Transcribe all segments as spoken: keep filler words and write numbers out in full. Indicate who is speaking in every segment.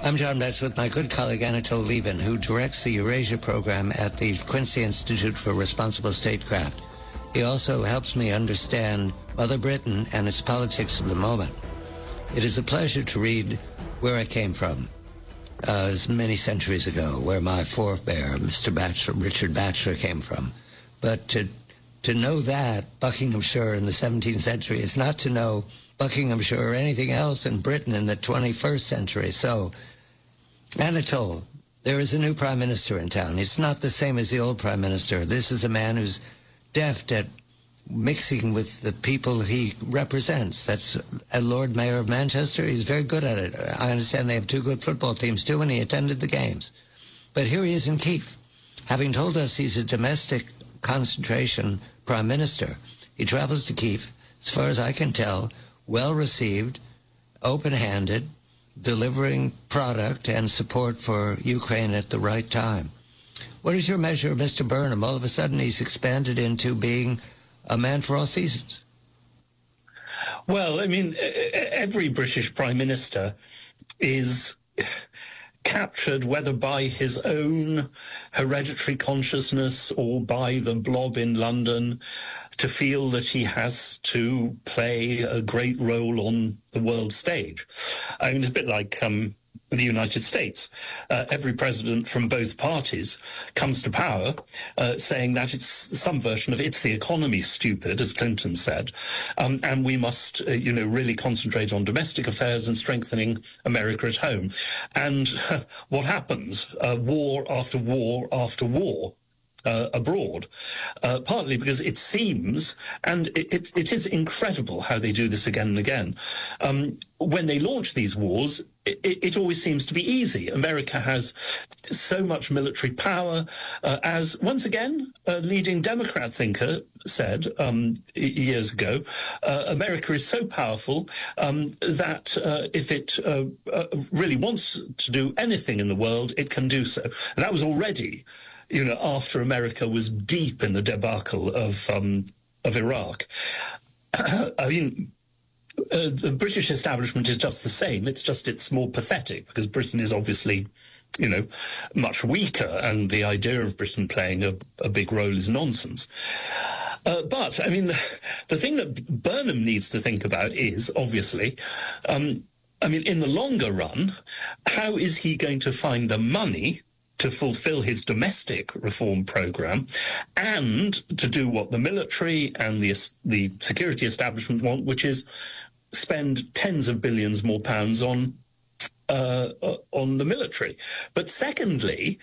Speaker 1: I'm John Betts with my good colleague Anatole Lieven, who directs the Eurasia program at the Quincy Institute for Responsible Statecraft. He also helps me understand Mother Britain and its politics of the moment. It is a pleasure to read where I came from, uh, many centuries ago, where my forebear, Mister Batchelor, Richard Batchelor, came from. But to to know that Buckinghamshire in the seventeenth century is not to know Buckinghamshire or anything else in Britain in the twenty-first century. So, Anatole, there is a new prime minister in town. It's not the same as the old prime minister. This is a man who's deft at mixing with the people he represents. That's a Lord Mayor of Manchester. He's very good at it. I understand they have two good football teams, too, and he attended the games. But here he is in Kiev, having told us he's a domestic concentration prime minister. He travels to Kiev, as far as I can tell, well-received, open-handed, delivering product and support for Ukraine at the right time. What is your measure of Mister Burnham? All of a sudden he's expanded into being a man for all seasons.
Speaker 2: Well, I mean, every British prime minister is captured, whether by his own hereditary consciousness or by the blob in London, to feel that he has to play a great role on the world stage. I mean, it's a bit like um, the United States. Uh, every president from both parties comes to power uh, saying that it's some version of "it's the economy, stupid," as Clinton said, um, and we must, uh, you know, really concentrate on domestic affairs and strengthening America at home. And uh, what happens? Uh, war after war after war. Uh, abroad, uh, partly because it seems, and it, it, it is incredible how they do this again and again, um, when they launch these wars, it, it always seems to be easy. America has so much military power, uh, as, once again, a leading Democrat thinker said um, years ago, uh, America is so powerful um, that uh, if it uh, uh, really wants to do anything in the world, it can do so. And that was already, you know, after America was deep in the debacle of um, of Iraq. I mean, uh, the British establishment is just the same. It's just it's more pathetic because Britain is obviously, you know, much weaker, and the idea of Britain playing a, a big role is nonsense. Uh, but, I mean, the, the thing that Burnham needs to think about is, obviously, um, I mean, in the longer run, how is he going to find the money to fulfill his domestic reform program and to do what the military and the the security establishment want, which is spend tens of billions more pounds on uh, on the military. But secondly,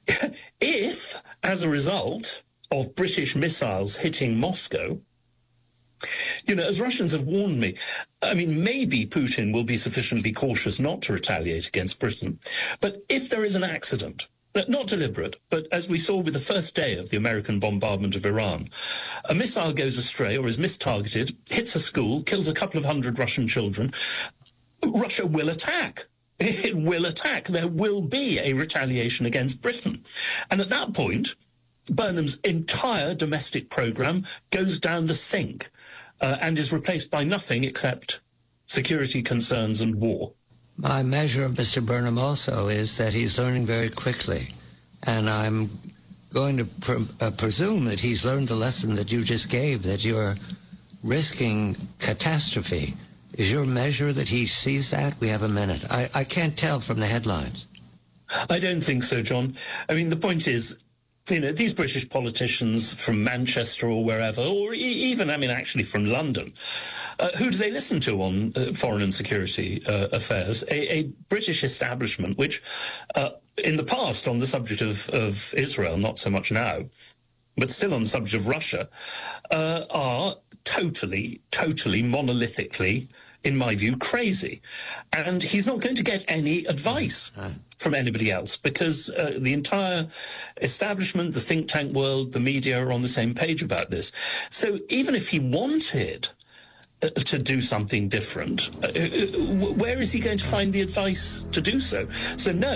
Speaker 2: if, as a result of British missiles hitting Moscow, you know, as Russians have warned me, I mean, maybe Putin will be sufficiently cautious not to retaliate against Britain. But if there is an accident, not deliberate, but as we saw with the first day of the American bombardment of Iran, a missile goes astray or is mistargeted, hits a school, kills a couple of hundred Russian children, Russia will attack. It will attack. There will be a retaliation against Britain. And at that point, Burnham's entire domestic program goes down the sink uh, and is replaced by nothing except security concerns and war.
Speaker 1: My measure of Mister Burnham also is that he's learning very quickly, and I'm going to pre- uh, presume that he's learned the lesson that you just gave, that you're risking catastrophe. Is your measure that he sees that? We have a minute. I, I can't tell from the headlines.
Speaker 2: I don't think so, John. I mean, the point is, you know, these British politicians from Manchester or wherever, or e- even, I mean, actually from London, uh, who do they listen to on uh, foreign and security uh, affairs? A, a British establishment which, uh, in the past, on the subject of, of Israel, not so much now, but still on the subject of Russia, uh, are totally, totally monolithically, in my view, crazy. And he's not going to get any advice from anybody else because uh, the entire establishment, the think tank world, the media are on the same page about this. So even if he wanted uh, to do something different, uh, where is he going to find the advice to do so? So no,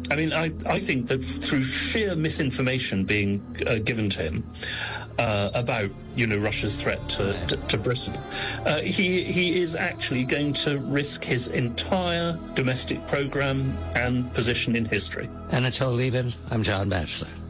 Speaker 2: I mean, I, I think that through sheer misinformation being uh, given to him uh, about, you know, Russia's threat to, to, to Britain, uh, he he is actually going to risk his entire domestic programme and position in history.
Speaker 1: Anatole Lieven, I'm John Batchelor.